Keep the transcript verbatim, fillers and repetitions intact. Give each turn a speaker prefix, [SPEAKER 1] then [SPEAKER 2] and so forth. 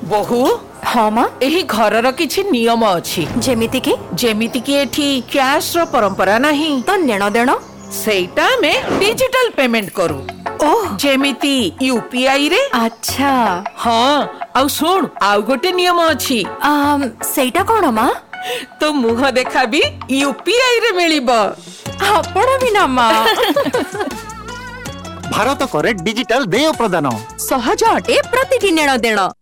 [SPEAKER 1] बहु
[SPEAKER 2] हाँ माँ
[SPEAKER 1] एही घरर किछि नियम अछि
[SPEAKER 2] जेमिति कि
[SPEAKER 1] जेमिति कि एठी कैश रो परंपरा नाही
[SPEAKER 2] तो नेण देण
[SPEAKER 1] सेटा में डिजिटल पेमेंट करू
[SPEAKER 2] ओह
[SPEAKER 1] जेमिति यूपीआई रे
[SPEAKER 2] अच्छा
[SPEAKER 1] हाँ आउ सुन आउ गोटे नियम अछि
[SPEAKER 2] आम सेटा कोन माँ
[SPEAKER 1] तो मुह देखा भी यूपीआई रे मिलिबो
[SPEAKER 2] आपण भी ना माँ
[SPEAKER 3] भारत करे डिजिटल देय प्रदान
[SPEAKER 2] सहज अटे प्रतिटी नेण देण।